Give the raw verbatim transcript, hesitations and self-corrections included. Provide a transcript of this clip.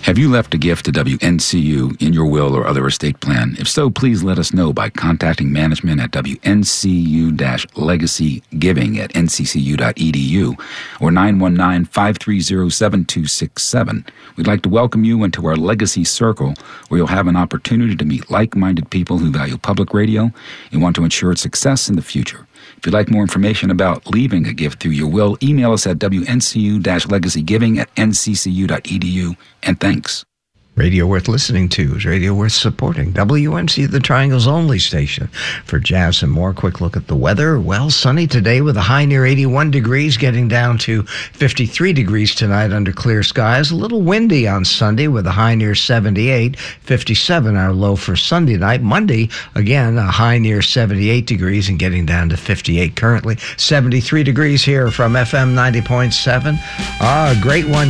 Have you left a gift to W N C U in your will or other estate plan? If so, please let us know by contacting management at W N C U legacy giving at N C C U dot E D U or nine one nine, five three zero, seven two six seven. We'd like to welcome you into our Legacy Circle, where you'll have an opportunity to meet like-minded people who value public radio and want to ensure its success in the future. If you'd like more information about leaving a gift through your will, email us at W N C U legacy giving at N C C U dot E D U, and thanks. Radio worth listening to is radio worth supporting. W M C, the Triangle's only station for jazz and more. Quick look at the weather. Well, sunny today with a high near eighty-one degrees, getting down to fifty-three degrees tonight under clear skies. A little windy on Sunday with a high near seventy-eight, fifty-seven our low for Sunday night. Monday, again, a high near seventy-eight degrees and getting down to fifty-eight currently. seventy-three degrees here from F M ninety point seven. Ah, a great one.